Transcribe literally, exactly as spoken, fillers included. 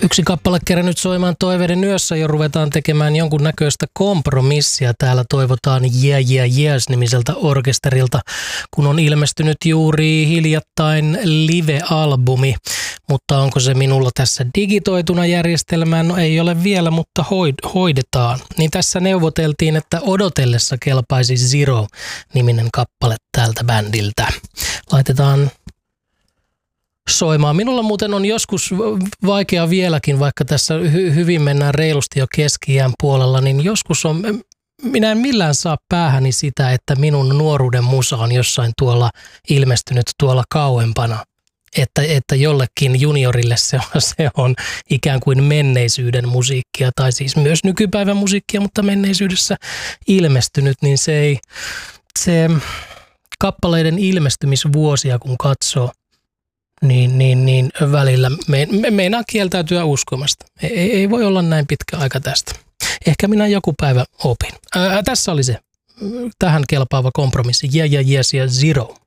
Yksi kappale kerännyt soimaan Toiveiden yössä jo ruvetaan tekemään jonkun näköistä kompromissia. Täällä toivotaan Yeah Yeah Yes -nimiseltä orkesterilta, kun on ilmestynyt juuri hiljattain live-albumi. Mutta onko se minulla tässä digitoituna järjestelmään? No ei ole vielä, mutta hoidetaan. Niin tässä neuvoteltiin, että odotellessa kelpaisi Zero-niminen kappale tältä bändiltä. Laitetaan soimaan. Minulla muuten on joskus vaikea vieläkin, vaikka tässä hy- hyvin mennään reilusti jo keski-iän puolella, niin joskus on, minä en millään saa päähäni sitä, että minun nuoruuden musa on jossain tuolla ilmestynyt tuolla kauempana. Että, että jollekin juniorille se on, se on ikään kuin menneisyyden musiikkia, tai siis myös nykypäivän musiikkia, mutta menneisyydessä ilmestynyt, niin se ei, se kappaleiden ilmestymisvuosia kun katsoo, Niin, niin, niin välillä me, me, meinaa kieltäytyä uskomasta. Ei, ei voi olla näin pitkä aika tästä. Ehkä minä joku päivä opin. Ää, tässä oli se tähän kelpaava kompromissi. Yeah, yeah, yes ja Zero.